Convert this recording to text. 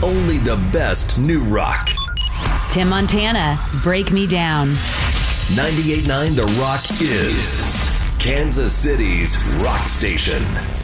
only the best new rock. Tim Montana, Break Me Down. 98.9 The Rock is Kansas City's rock station.